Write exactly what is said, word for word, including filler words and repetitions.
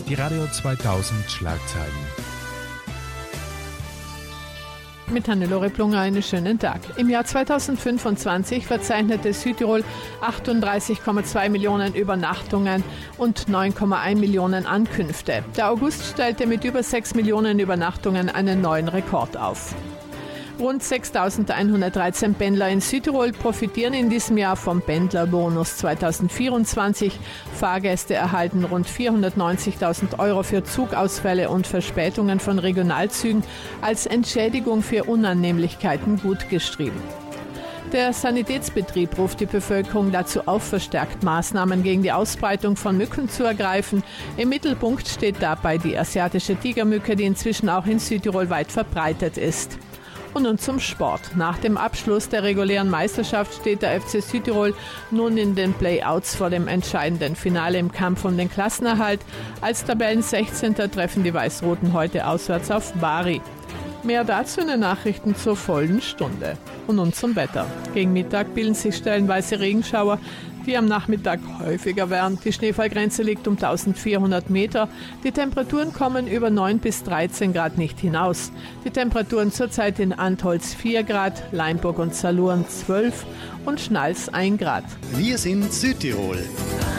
Die Radio zweitausend Schlagzeilen. Mit Hannelore Plunger einen schönen Tag. Im Jahr zweitausendfünfundzwanzig verzeichnete Südtirol achtunddreißig Komma zwei Millionen Übernachtungen und neun Komma eins Millionen Ankünfte. Der August stellte mit über sechs Millionen Übernachtungen einen neuen Rekord auf. Rund sechstausendeinhundertdreizehn Pendler in Südtirol profitieren in diesem Jahr vom Pendlerbonus zweitausendvierundzwanzig. Fahrgäste erhalten rund vierhundertneunzigtausend Euro für Zugausfälle und Verspätungen von Regionalzügen als Entschädigung für Unannehmlichkeiten gutgeschrieben. Der Sanitätsbetrieb ruft die Bevölkerung dazu auf, verstärkt Maßnahmen gegen die Ausbreitung von Mücken zu ergreifen. Im Mittelpunkt steht dabei die asiatische Tigermücke, die inzwischen auch in Südtirol weit verbreitet ist. Und nun zum Sport. Nach dem Abschluss der regulären Meisterschaft steht der F C Südtirol nun in den Playouts vor dem entscheidenden Finale im Kampf um den Klassenerhalt. Als Tabellensechzehnter treffen die Weiß-Roten heute auswärts auf Bari. Mehr dazu in den Nachrichten zur vollen Stunde. Und nun zum Wetter. Gegen Mittag bilden sich stellenweise Regenschauer, die am Nachmittag häufiger werden. Die Schneefallgrenze liegt um eintausendvierhundert Meter. Die Temperaturen kommen über neun bis dreizehn Grad nicht hinaus. Die Temperaturen zurzeit in Antholz vier Grad, Leimburg und Salurn zwölf und Schnals ein Grad. Wir sind Südtirol.